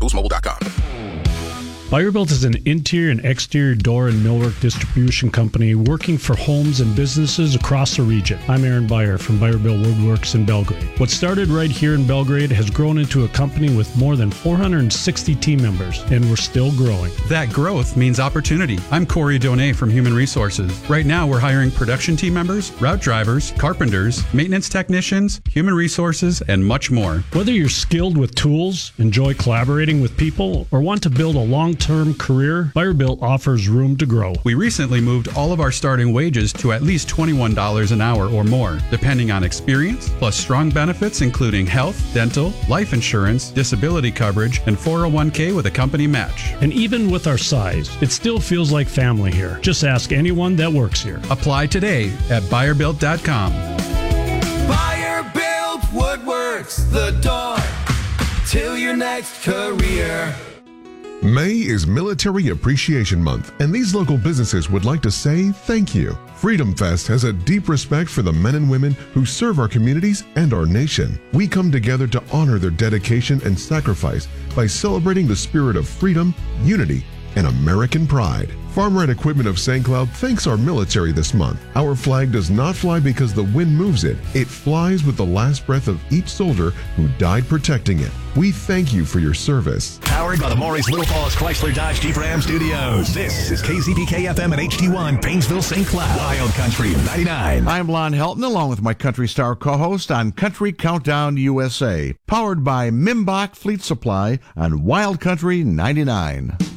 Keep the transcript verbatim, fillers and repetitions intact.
boost mobile dot com. Buyer-Built is an interior and exterior door and millwork distribution company working for homes and businesses across the region. I'm Aaron Buyer from Buyer-Built Woodworks in Belgrade. What started right here in Belgrade has grown into a company with more than four hundred sixty team members, and we're still growing. That growth means opportunity. I'm Corey Donay from Human Resources. Right now, we're hiring production team members, route drivers, carpenters, maintenance technicians, human resources, and much more. Whether you're skilled with tools, enjoy collaborating with people, or want to build a long term career, Buyer-Built offers room to grow. We recently moved all of our starting wages to at least twenty-one dollars an hour or more, depending on experience, plus strong benefits including health, dental, life insurance, disability coverage, and four oh one k with a company match. And even with our size, it still feels like family here. Just ask anyone that works here. Apply today at buyer built dot com. Buyer-Built Woodworks, the door to your next career. May is Military Appreciation Month, and these local businesses would like to say thank you. Freedom Fest has a deep respect for the men and women who serve our communities and our nation. We come together to honor their dedication and sacrifice by celebrating the spirit of freedom, unity, and American pride. Farmride Equipment of Saint Cloud thanks our military this month. Our flag does not fly because the wind moves it. It flies with the last breath of each soldier who died protecting it. We thank you for your service. Powered by the Maurice Little Falls Chrysler Dodge Jeep Ram Studios. This is K Z B K F M and H D one, Painesville, Saint Cloud. Wild Country ninety-nine. I'm Lon Helton, along with my Country Star co-host on Country Countdown U S A. Powered by Mimbach Fleet Supply on Wild Country ninety-nine.